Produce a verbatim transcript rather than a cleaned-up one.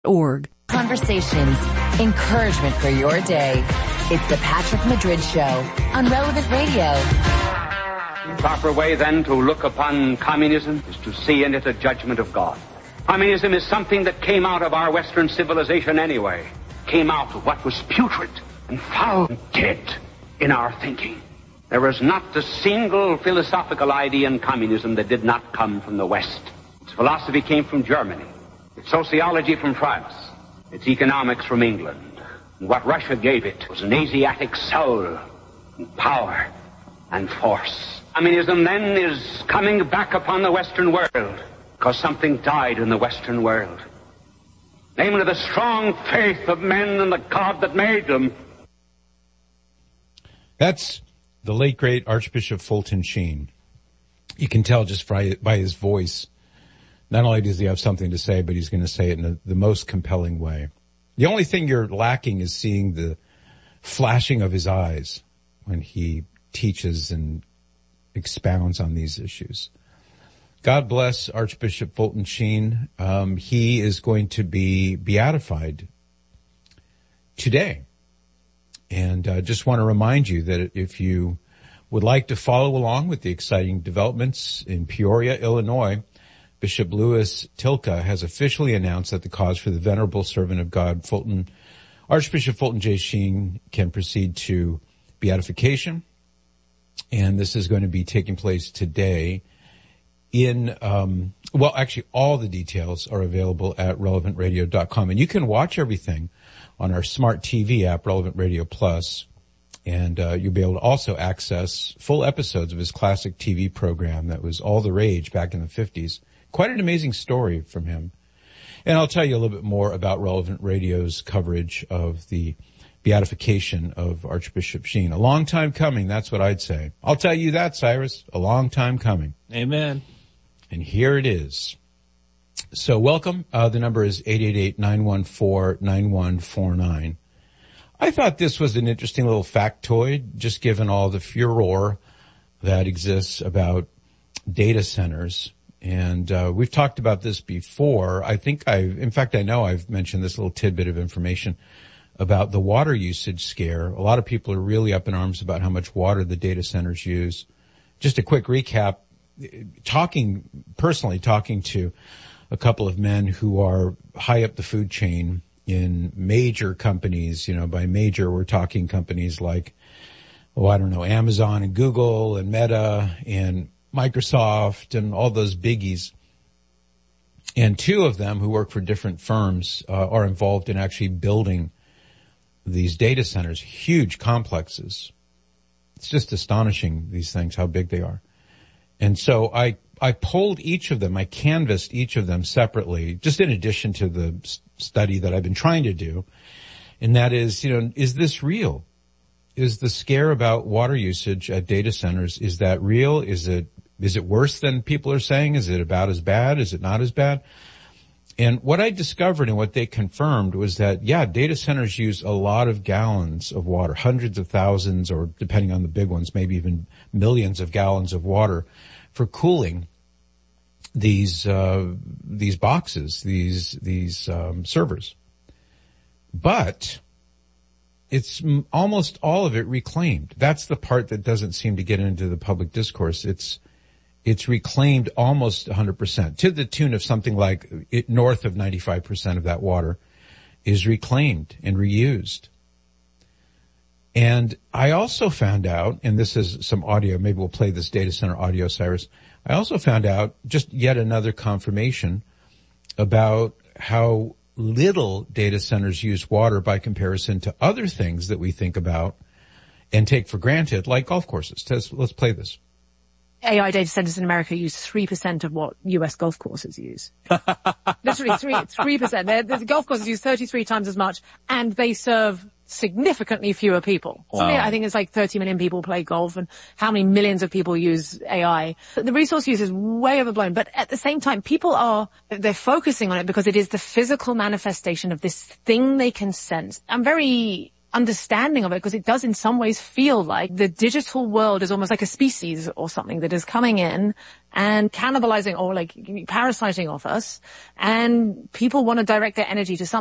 Org. Conversations, encouragement for your day. It's the Patrick Madrid Show on Relevant Radio. The proper way then to look upon communism is to see in it a judgment of God. Communism is something that came out of our Western civilization anyway. Came out of what was putrid and foul and dead in our thinking. There was not a single philosophical idea in communism that did not come from the West. Its philosophy came from Germany. Its sociology from France, its economics from England. And what Russia gave it was an Asiatic soul, and power, and force. Communism then is coming back upon the Western world, because something died in the Western world. Namely, the strong faith of men in the God that made them. That's the late, great Archbishop Fulton Sheen. You can tell just by, by his voice. Not only does he have something to say, but he's going to say it in a, the most compelling way. The only thing you're lacking is seeing the flashing of his eyes when he teaches and expounds on these issues. God bless Archbishop Fulton Sheen. Um, he is going to be beatified today. And I uh, just want to remind you that if you would like to follow along with the exciting developments in Peoria, Illinois, Bishop Louis Tilka has officially announced that the cause for the venerable servant of God, Fulton, Archbishop Fulton J. Sheen, can proceed to beatification. And this is going to be taking place today in, um, well, actually all the details are available at relevant radio dot com. And you can watch everything on our smart T V app, Relevant Radio Plus. And uh, you'll be able to also access full episodes of his classic T V program that was all the rage back in the fifties. Quite an amazing story from him. And I'll tell you a little bit more about Relevant Radio's coverage of the beatification of Archbishop Sheen. A long time coming, that's what I'd say. I'll tell you that, Cyrus. A long time coming. Amen. And here it is. So welcome. Uh, the number is eight eight eight, nine one four, nine one four nine. I thought this was an interesting little factoid, just given all the furor that exists about data centers. And uh, we've talked about this before. I think I've, in fact, I know I've mentioned this little tidbit of information about the water usage scare. A lot of people are really up in arms about how much water the data centers use. Just a quick recap, talking, personally talking to a couple of men who are high up the food chain in major companies. You know, by major, we're talking companies like, oh, I don't know, Amazon and Google and Meta and Microsoft and all those biggies. And two of them who work for different firms uh, are involved in actually building these data centers, huge complexes. It's just astonishing, these things, how big they are. And so I, I polled each of them, I canvassed each of them separately, just in addition to the study that I've been trying to do. And that is, you know, is this real? Is the scare about water usage at data centers, is that real? Is it, is it worse than people are saying? Is it about as bad? Is it not as bad? And what I discovered and what they confirmed was that, yeah, data centers use a lot of gallons of water, hundreds of thousands, or depending on the big ones, maybe even millions of gallons of water for cooling these, uh, these boxes, these, these, um, servers. But it's almost all of it reclaimed. That's the part that doesn't seem to get into the public discourse. It's, it's reclaimed almost one hundred percent, to the tune of something like it, north of ninety-five percent of that water is reclaimed and reused. And I also found out, and this is some audio, maybe we'll play this data center audio, Cyrus. I also found out just yet another confirmation about how little data centers use water by comparison to other things that we think about and take for granted, like golf courses. Let's, let's play this. A I data centers in America use three percent of what U S golf courses use. Literally three, three percent. The golf courses use thirty-three times as much, and they serve significantly fewer people. Wow. I think it's like thirty million people play golf, and how many millions of people use A I. The resource use is way overblown, but at the same time, people are, they're focusing on it because it is the physical manifestation of this thing they can sense. I'm very understanding of it, because it does in some ways feel like the digital world is almost like a species or something that is coming in and cannibalizing or like parasiting off us, and people want to direct their energy to something